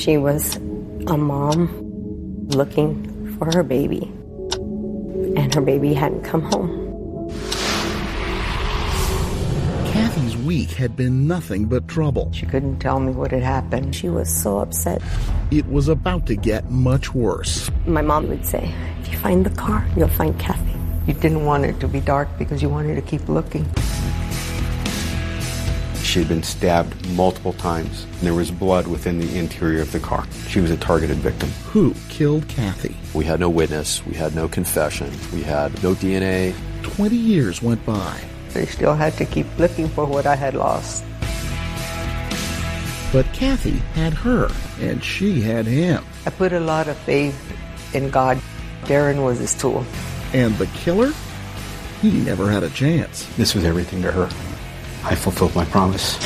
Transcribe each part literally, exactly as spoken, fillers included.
She was a mom looking for her baby, and her baby hadn't come home. Kathy's week had been nothing but trouble. She couldn't tell me what had happened. She was so upset. It was about to get much worse. My mom would say, if you find the car, you'll find Kathy. You didn't want it to be dark because you wanted to keep looking. She had been stabbed multiple times, and there was blood within the interior of the car. She was a targeted victim. Who killed Kathy? We had no witness. We had no confession. We had no D N A. Twenty years went by. They still had to keep looking for what I had lost. But Kathy had her, and she had him. I put a lot of faith in God. Darren was his tool. And the killer? He never had a chance. This was everything to her. I fulfilled my promise.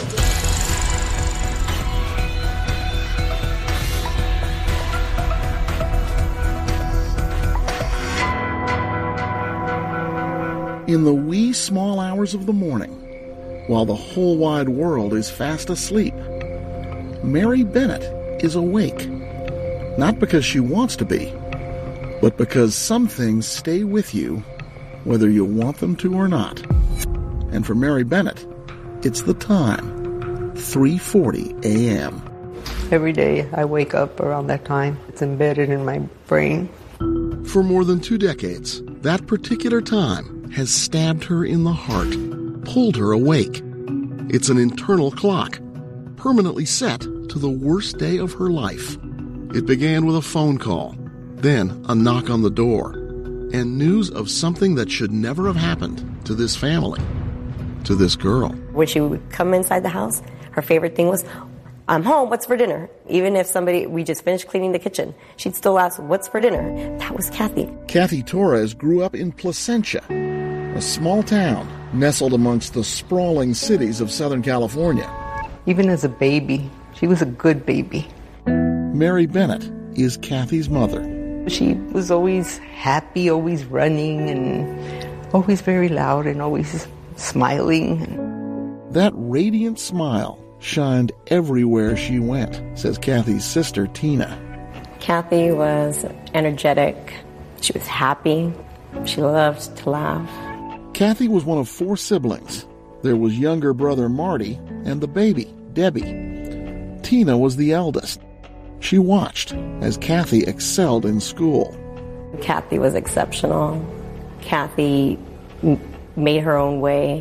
In the wee small hours of the morning, while the whole wide world is fast asleep, Mary Bennett is awake. Not because she wants to be, but because some things stay with you whether you want them to or not. And for Mary Bennett, it's the time, three forty a.m. Every day I wake up around that time. It's embedded in my brain. For more than two decades, that particular time has stabbed her in the heart, pulled her awake. It's an internal clock, permanently set to the worst day of her life. It began with a phone call, then a knock on the door, and news of something that should never have happened to this family, to this girl. When she would come inside the house, her favorite thing was, I'm home, what's for dinner? Even if somebody, we just finished cleaning the kitchen, she'd still ask, what's for dinner? That was Kathy. Kathy Torres grew up in Placentia, a small town nestled amongst the sprawling cities of Southern California. Even as a baby, she was a good baby. Mary Bennett is Kathy's mother. She was always happy, always running, and always very loud and always smiling. That radiant smile shined everywhere she went, says Kathy's sister, Tina. Kathy was energetic. She was happy. She loved to laugh. Kathy was one of four siblings. There was younger brother Marty and the baby, Debbie. Tina was the eldest. She watched as Kathy excelled in school. Kathy was exceptional. Kathy m- made her own way.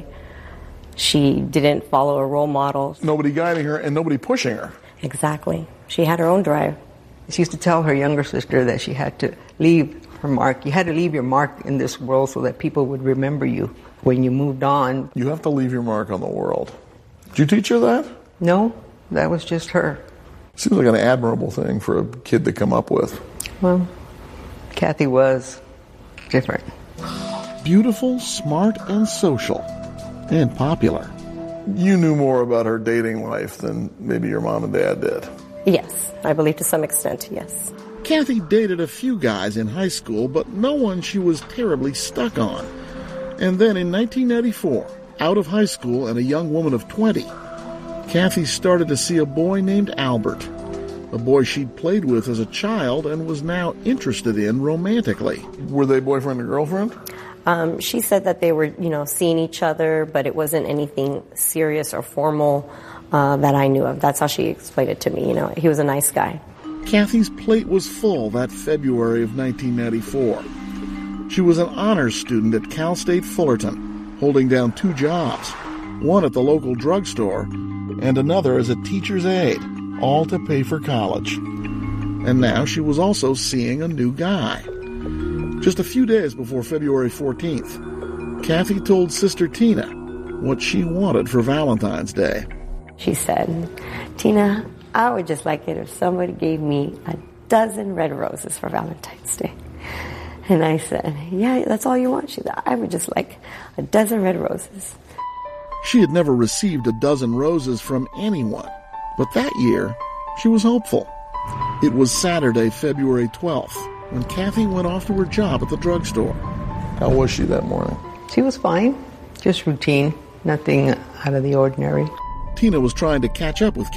She didn't follow a role model. Nobody guiding her and nobody pushing her. Exactly. She had her own drive. She used to tell her younger sister that she had to leave her mark. You had to leave your mark in this world so that people would remember you when you moved on. You have to leave your mark on the world. Did you teach her that? No, that was just her. Seems like an admirable thing for a kid to come up with. Well, Kathy was different. Beautiful, smart, and social, and popular. You knew more about her dating life than maybe your mom and dad did. Yes, I believe to some extent, yes. Kathy dated a few guys in high school, but no one she was terribly stuck on. And then in nineteen ninety-four, out of high school and a young woman of twenty, Kathy started to see a boy named Albert, a boy she'd played with as a child and was now interested in romantically. Were they boyfriend and girlfriend? Um, she said that they were, you know, seeing each other, but it wasn't anything serious or formal uh, that I knew of. That's how she explained it to me, you know. He was a nice guy. Kathy's plate was full that February of nineteen ninety-four. She was an honors student at Cal State Fullerton, holding down two jobs, one at the local drugstore and another as a teacher's aide, all to pay for college. And now she was also seeing a new guy. Just a few days before February fourteenth, Kathy told Sister Tina what she wanted for Valentine's Day. She said, Tina, I would just like it if somebody gave me a dozen red roses for Valentine's Day. And I said, yeah, that's all you want? She said, I would just like a dozen red roses. She had never received a dozen roses from anyone, but that year, she was hopeful. It was Saturday, February twelfth, when Kathy went off to her job at the drugstore. How was she that morning? She was fine, just routine, nothing out of the ordinary. Tina was trying to catch up with